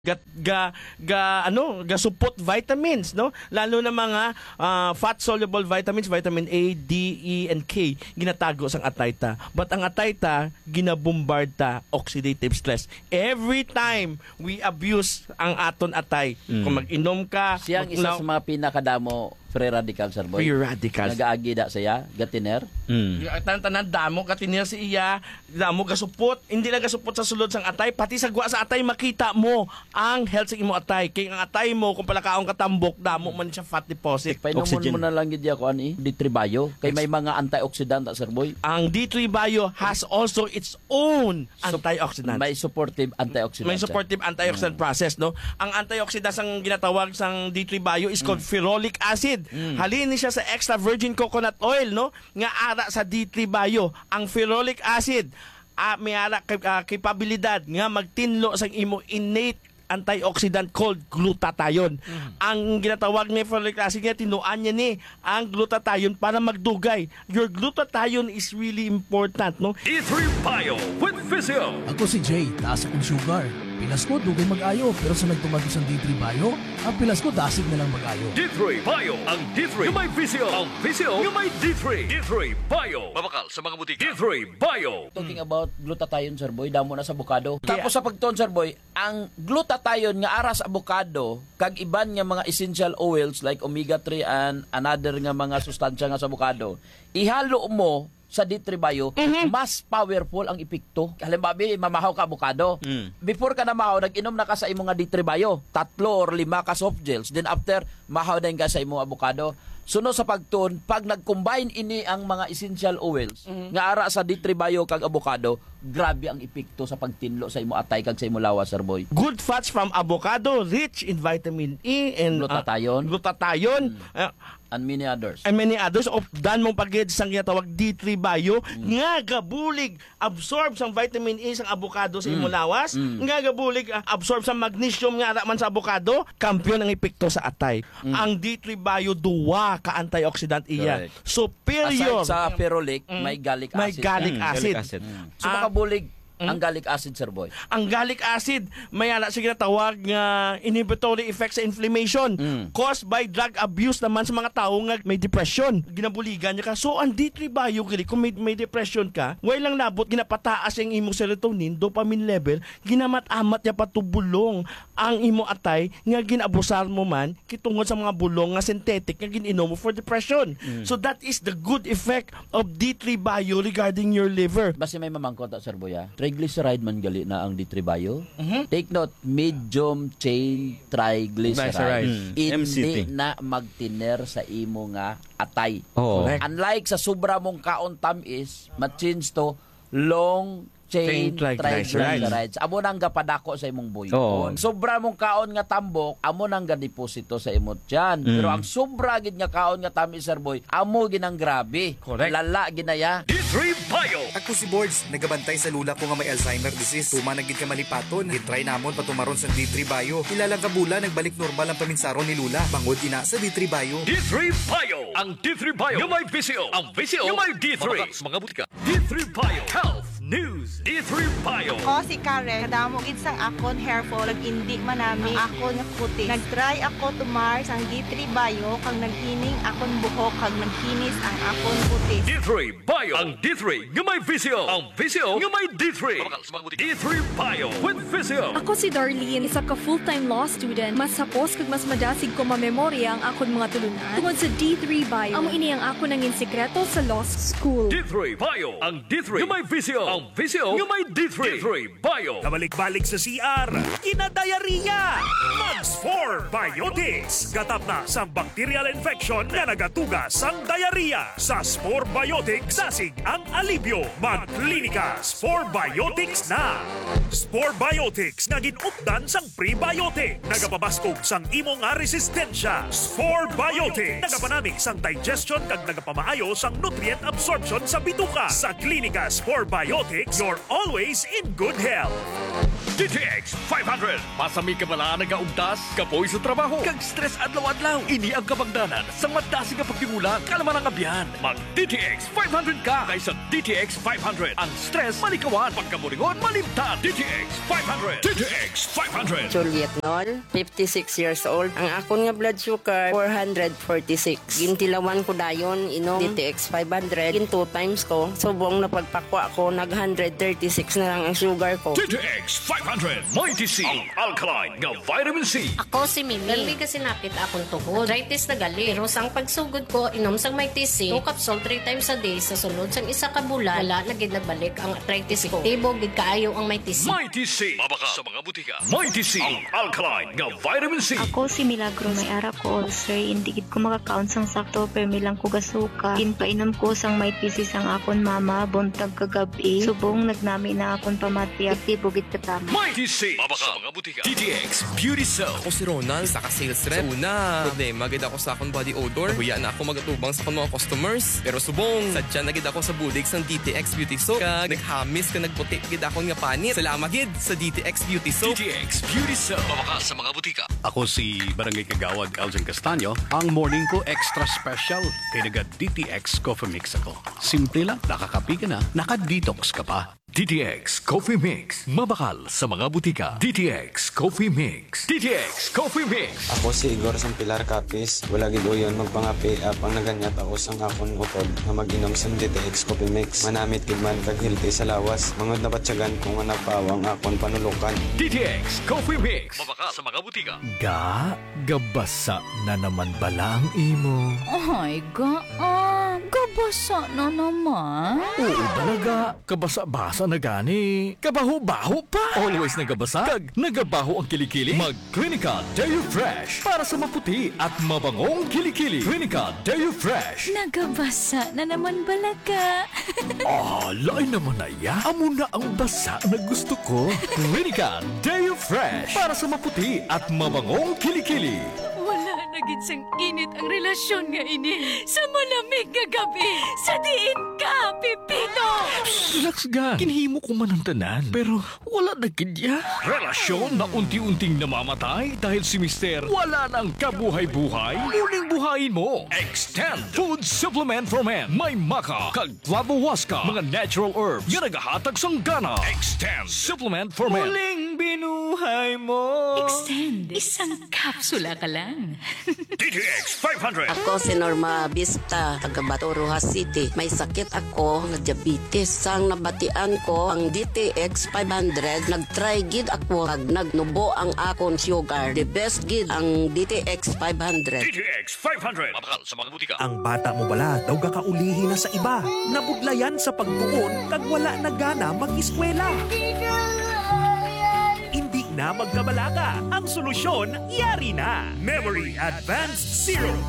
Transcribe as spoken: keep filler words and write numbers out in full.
ga, ga, ga ano ga support vitamins, no, lalo na mga uh, fat soluble vitamins, vitamin A, D, E and K ginatago sang atayta, but ang atayta ginabombard ta oxidative stress every time we abuse ang aton atay. Mm. Kung mag-inom ka, siyang mag- isa sa mga pinakadamo free radical, sir boy. Free radicals. Nagaagi da saya, gatiner. Mm. Tanan-tanan damo katinir si iya, damo gasupot, hindi lang gasupot sa sulod sang atay, pati sa gwa sa atay makita mo ang health sa imo atay. Kay ang atay mo kung palakaong katambok, damo man siya fat deposit. Painomon mo na lang gid ko ani, D three Bio. Kay may mga antioxidant, sir boy. Ang D three Bio has also its own antioxidant. May supportive antioxidant. May supportive antioxidant mm. process, no? Ang antioxidant ang ginatawag sang D three Bio is called mm. ferulic acid. Mm. Halin siya sa extra virgin coconut oil, no? Nga ara sa D three Bio. Ang ferulic acid, uh, may ara uh, kapabilidad nga magtinlo sa imo innate antioxidant called glutathione. Mm. Ang ginatawag ni ferulic acid nga tinuan niya ni ang glutathione para magdugay. Your glutathione is really important, no? D three Bio with Physio. Ako si Jay, taas akong sugar. Pilas ko, dugay mag-ayo. Pero sa nagtumagos ang D three Bio, ang pilas ko, dasig na lang mag-ayo. D three Bio. Ang D three yung may Physio. Ang Physio yung may D three. D three Bio. Mabakal sa mga butika. D three Bio. Talking about glutathione, sir boy, damo na sa avocado. Tapos sa pagton, sir boy, ang glutathione nga aras avocado, kag iban nga mga essential oils like omega three and another nga mga sustansya nga sa avocado, ihalo mo sa D three Bio, mm-hmm. mas powerful ang epekto. Halimbawa, mamahaw ka avocado. Mm. Before ka na mahaw, nag-inom na ka sa imong nga D three Bio, tatlo or lima ka soft gels. Then after, mahaw din ka sa imong avocado. Suno sa pagtun, pag nag-combine ini ang mga essential oils, mm-hmm. nga ara sa D three Bio kag avocado, grabe ang epekto sa pagtinlo sa imo atay kag sa imo lawas, sir boy. Good fats from avocado, rich in vitamin E and glutathione. Uh, glutathione. Mm. Uh, and many others. And many others of dan mong pagid sang ginatawag D three Bio mm. nga gabulig absorb sang vitamin E sang avocado sa imo mm. lawas, mm. nga gabulig uh, absorb sang magnesium nga ara man sa avocado, kampiyon ang epekto sa atay. Mm. Ang D three Bio duwa ka antioxidant iya. Correct. Superior. Aside sa ferulic, mm. may gallic acid. May gallic mm. acid. Gallic acid. Mm. So makabulig ang gallic acid, sir boy. Ang gallic acid, may ala siya ginatawag nga inhibitory effect sa inflammation mm. caused by drug abuse naman sa mga tao nga may depression. Ginabuligan niya ka. So, ang D three Bio, kung may, may depression ka, way lang labot, ginapataas yung imo serotonin, dopamine level, ginamat-amat niya patubulong ang imo atay nga ginabusar mo man kitungod sa mga bulong nga synthetic nga gininom mo for depression. Mm. So, that is the good effect of D three Bio regarding your liver. Basta may mamangkot, sir boy, ah. Triglyceride man gali na ang D three Bio. Mm-hmm. Take note, medium chain triglyceride. Mm. Hindi na magtiner sa imo nga atay. Oh. Unlike sa sobra mong kaon tamis, ma-change to long chain triglycerides. Amo nang gapadako sa imong buyon. Oh. Sobra mong kaon nga tambok, amo nang gadeposito sa imong tiyan. Mm. Pero ang sobra gid nga kaon nga tamis, sir boy, amo ginang grabe. Correct. Lala ginaya. D three Bio. Ako si Boards, nagabantay sa lula ko nga may Alzheimer disease. Tuma nagid ka malipaton, gitry namon patumaron sa D three Bio. Ilalang kabula, nagbalik normal ang paminsaron ni Lula. Bangod ina sa D three Bio. D three Bio. Ang D three Bio yung may Physio. Ang Physio yung may D three. Mga, mga butika. D three Bio. Health News. D three Bio. Ako si Karen, kadamo gid sang akon hair fall, ag indi manami akon nga kutis. Nagtry ako tumar sang D three Bio kag naghining akon buhok kag naghinis ang akon kutis. D three Bio. Ang D three yung may Physio. Ang Physio yung may D three. D three Bio with Physio. Ako si Darlene, isa ka full-time law student. Mas hapos kag mas madasig ko mamemorya ang akon mga tulunan tungod sa D three Bio. Amo ini ang ako nangin sekreto sa law school. D three Bio. Ang D three yung may Physio. Ang Physio yung may D three. D three Bio. Kabalik-balik sa C R, kinadayariya. Mags four Biotics. Gatap na sa bacterial infection na nagatugas sang diarrhea. Sa Spore Biotics, sasig ang alibyo. Mag-klinika, Spore Biotics na. Spore Biotics nga ginupdan sang prebiotic. Nagapabaskog sang imo nga resistensya. Spore Biotics. Nagapanami sang digestion kag nagapamaayo sang nutrient absorption sa bituka. Sa klinika, Spore Biotics Biotics, you're always in good health. D T X five hundred. Masami ka bala nagaugtas, kapoy sa trabaho, kag stress adlaw-adlaw. Ini ang kabangdanan sa madasi nga pagtingulang kalaman ang abyan. Mag D T X five hundred ka kaysa D T X five hundred. Ang stress malikawan, pagkamuringon malimtan. D T X five hundred. D T X five hundred. Juliet Nol, fifty-six years old. Ang akon nga blood sugar, four hundred forty-six. Gintilawan ko dayon, inom D T X five hundred. Gin two times ko. Subong na pagpakwa ko, nag one hundred thirty-six na lang ang sugar ko. D T X five hundred. Mighty C. Ang alkaline nga vitamin C. Ako si Mimi. Gali kasi napit akong tuhod. Arthritis na gali. Pero sang pagsugod ko, inom sang Mighty C. Two capsule three times a day. Sa sunod sang isa ka bulan, wala na gid nagbalik ang arthritis ko. Tibo gid kaayo ang Mighty C. Mighty C. Mabaka sa mga butika. Mighty C. Ang alkaline nga vitamin C. Ako si Milagro. May ara ko ulcer. Hindi gid ko makakaon sang sakto. Pero milang ko gasuka. Ginpainom ko sang Mighty C sang akon mama. Buntag kagabi. Subong nagnami na akon pamatya. Tibo gid katama. Mighty C. Mabaka sa mga butika. D T X Beauty Soap. Ako si Ronald, saka sales rep. Sa una, problema gid ako sa akong body odor. Huya na ako magatubang sa akong mga customers. Pero subong, sadya na gid ako sa budig sang D T X Beauty Soap. Kag naghamis ka nagputi gid akong nga panit. Salamat gid sa D T X Beauty Soap. D T X Beauty Soap. Mabaka sa mga butika. Ako si Barangay Kagawad Elgin Castaño. Ang morning ko extra special kay naga D T X Coffee Mix ako. Simple lang, nakakapi ka na, naka-detox ka pa. D T X Coffee Mix. Mabakal sa mga butika. D T X Coffee Mix. D T X Coffee Mix. Ako si Igor sang Pilar Capis. Wala gid uyon magpangapi apang naganyat ako sang akon utod nga mag-inom sang D T X Coffee Mix. Manamit gid man kag healthy sa lawas. Mangod na batyagan ko nga napawang akon panulukan. D T X Coffee Mix. Mabaka sa mga butika. Ga, gabasa na naman bala ang imo. Ay, ga, ah, gabasa na naman. Oo talaga, kabasa-basa na gani. Kabaho-baho pa. Always nagabasa, kag nagabaho ang kilikili. Mag Clinica Deo Fresh para sa maputi at mabangong kilikili. Clinica Deo Fresh. Nagabasa na naman balaga. Ah, lain naman na ya. Amo na ang basa na gusto ko. Clinica Deo Fresh para sa maputi at mabangong kilikili. Wala na gid sang init ang relasyon nga ini sa malamig nga gabi. Sa diin ka, Pipito! Relax ga. Kinhimo ko man ang tanan. Pero wala na gid ya. Relasyon na unti-unting namamatay dahil si Mister wala nang kabuhay-buhay. Muling buhayin mo. Extend Food Supplement for Men. May maka, kag flavowaska, mga natural herbs nga nagahatag sang gana. Extend Supplement for Men. Muling binuhay mo. Extend. Isang kapsula ka lang. D T X five hundred. Ako si Norma Vista, taga Bato, Rojas City. May sakit ako nga diabetes. Sang nabatian ko ang D T X five hundred, nag-try gid ako kag nagnubo ang akon sugar. The best gid ang D T X five hundred. D T X five hundred. Mabakal sa mga butika. Ang bata mo bala daw gakaulihi na sa iba. Nabudlayan sa pagtuon kag wala na gana mag-eskwela. Hindi na magkabalaga. Ang solusyon, yari na. Memory Advanced Serum